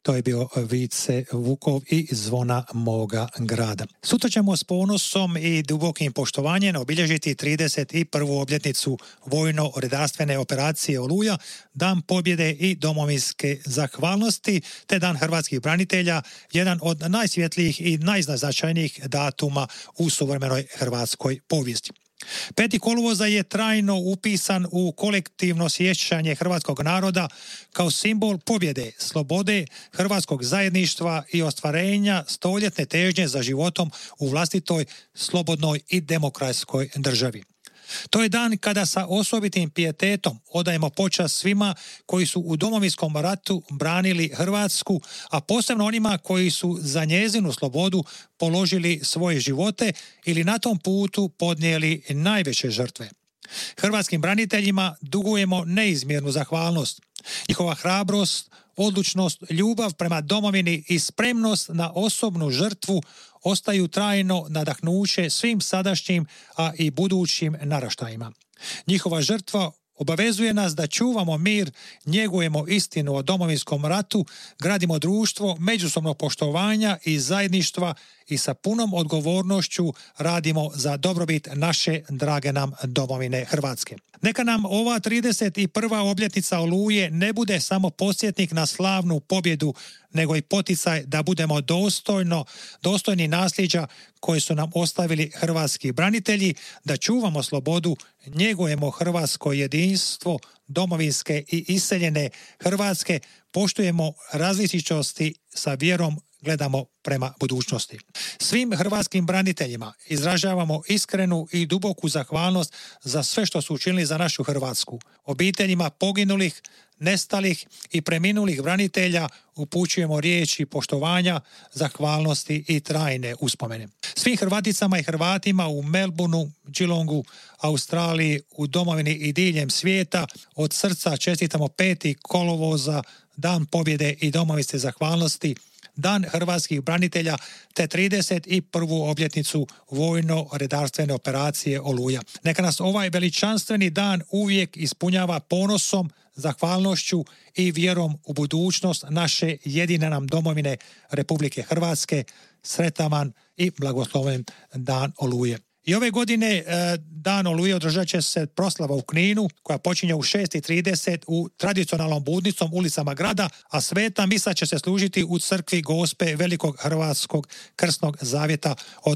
To je bio Vice Vukov i Zvona moga grada. Sutra ćemo s ponosom i dubokim poštovanjem obilježiti 31. obljetnicu vojno-redarstvene operacije Oluja, Dan pobjede i domovinske zahvalnosti, te Dan hrvatskih branitelja, jedan od najsvjetlijih i najznačajnijih datuma u suvremenoj hrvatskoj povijesti. 5. kolovoza je trajno upisan u kolektivno sjećanje hrvatskog naroda kao simbol pobjede, slobode, hrvatskog zajedništva i ostvarenja stoljetne težnje za životom u vlastitoj, slobodnoj i demokratskoj državi. To je dan kada sa osobitim pijetetom odajemo počast svima koji su u Domovinskom ratu branili Hrvatsku, a posebno onima koji su za njezinu slobodu položili svoje živote ili na tom putu podnijeli najveće žrtve. Hrvatskim braniteljima dugujemo neizmjernu zahvalnost. Njihova hrabrost, odlučnost, ljubav prema domovini i spremnost na osobnu žrtvu ostaju trajno nadahnuće svim sadašnjim, a i budućim naraštajima. Njihova žrtva obavezuje nas da čuvamo mir, njegujemo istinu o Domovinskom ratu, gradimo društvo međusobnog poštovanja i zajedništva i sa punom odgovornošću radimo za dobrobit naše drage nam domovine Hrvatske. Neka nam ova 31. obljetnica Oluje ne bude samo podsjetnik na slavnu pobjedu, nego i poticaj da budemo dostojni nasljeđa koje su nam ostavili hrvatski branitelji, da čuvamo slobodu, njegujemo hrvatsko jedinstvo, domovinske i iseljene Hrvatske, poštujemo različitosti, sa vjerom gledamo prema budućnosti. Svim hrvatskim braniteljima izražavamo iskrenu i duboku zahvalnost za sve što su učinili za našu Hrvatsku. Obiteljima poginulih, nestalih i preminulih branitelja upućujemo riječi poštovanja, zahvalnosti i trajne uspomene. Svim Hrvaticama i Hrvatima u Melbourneu, Geelongu, Australiji, u domovini i diljem svijeta od srca čestitamo 5. kolovoza, Dan pobjede i domovinske zahvalnosti, Dan hrvatskih branitelja te 31. obljetnicu vojno-redarstvene operacije Oluja. Neka nas ovaj veličanstveni dan uvijek ispunjava ponosom, zahvalnošću i vjerom u budućnost naše jedine nam domovine Republike Hrvatske. Sretan vam i blagosloven Dan Oluje. I ove godine Dan Oluje održat će se proslava u Kninu koja počinje u 6:30 u tradicionalnom budnicom ulicama grada, a sveta misa će se služiti u crkvi Gospe Velikog Hrvatskog Krsnog Zavjeta od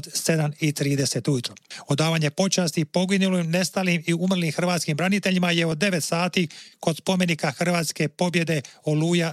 7:30 ujutro. Odavanje počasti poginulim, nestalim i umrlim hrvatskim braniteljima je od 9 sati kod spomenika Hrvatske pobjede Oluja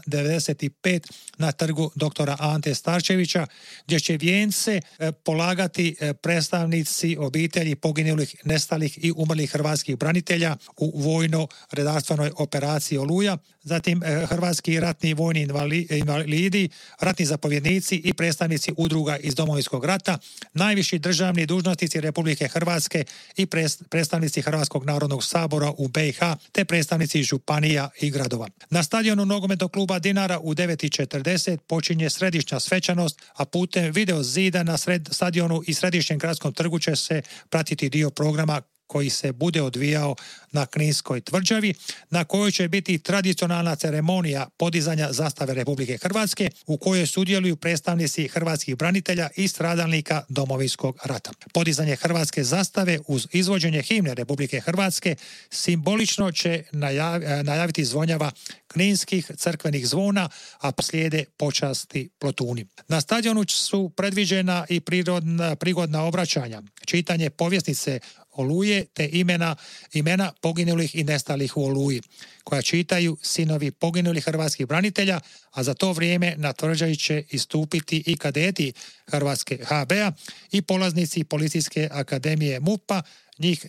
95 na trgu doktora Ante Starčevića, gdje će vijence polagati predstavnici obitelji poginulih, nestalih i umrlih hrvatskih branitelja u vojno-redarstvenoj operaciji Oluja, zatim hrvatski ratni vojni invalidi, ratni zapovjednici i predstavnici udruga iz Domovinskog rata, najviši državni dužnosnici Republike Hrvatske i predstavnici Hrvatskog narodnog sabora u BiH, te predstavnici županija i gradova. Na stadionu nogometnog kluba Dinara u 9:40 počinje središnja svečanost, a putem video zida na stadionu i središnjem gradskom trgu će se pratiti dio programa koji se bude odvijao na Kninskoj tvrđavi, na kojoj će biti tradicionalna ceremonija podizanja zastave Republike Hrvatske, u kojoj sudjeluju predstavnici hrvatskih branitelja i stradalnika Domovinskog rata. Podizanje hrvatske zastave uz izvođenje himne Republike Hrvatske simbolično će najaviti zvonjava kninskih crkvenih zvona, a slijede počasti plotuni. Na stadionu su predviđena i prigodna obraćanja, čitanje povjesnice Oluje te imena poginulih i nestalih u Oluji, koja čitaju sinovi poginulih hrvatskih branitelja, a za to vrijeme na tvrđavi će istupiti i kadeti Hrvatske HB-a i polaznici Policijske akademije MUP-a, njih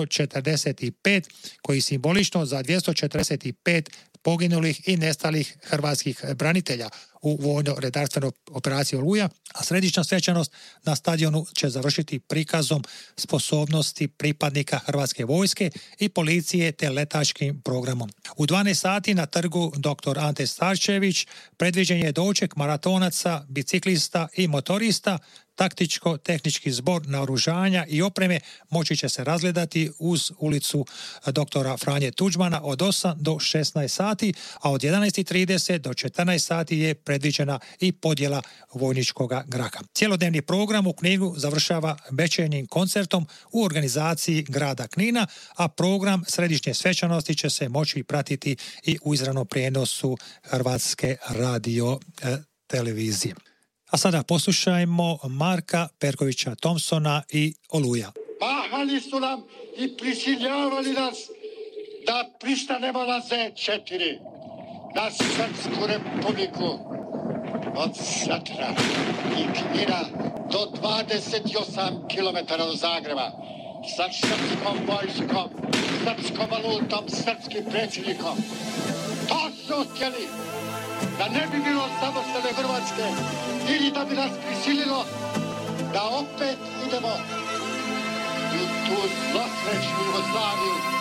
245, koji simbolično za 245 poginulih i nestalih hrvatskih branitelja u vojno-redarstvenoj operaciji Oluja, a središnja svečanost na stadionu će završiti prikazom sposobnosti pripadnika Hrvatske vojske i policije te letačkim programom. U 12 sati na trgu dr. Ante Starčević predviđen je doček maratonaca, biciklista i motorista taktičko-tehnički zbor naoružanja i opreme moći će se razgledati uz ulicu doktora Franje Tuđmana od 8 do 16 sati, a od 11.30 do 14 sati je predviđena i podjela vojničkog graka. Cjelodnevni program u Kninu završava večernjim koncertom u organizaciji grada Knina, a program središnje svečanosti će se moći pratiti i u izravnom prijenosu Hrvatske radio televizije. A sada poslušajmo Marka Perkovića Thompsona i Oluja. Mahali su nam i prisiljavali nas da pristanemo na Z4, na Srpsku republiku, od Satra i Knina do 28 km do Zagreba, sa srpskom vojskom, srpskom valutom, srpskim predsjednikom. To su htjeli, da ne bi bilo samostalne Hrvatske ili da bi nas prisililo da opet idemo u tu zlosrećnu Jugoslaviju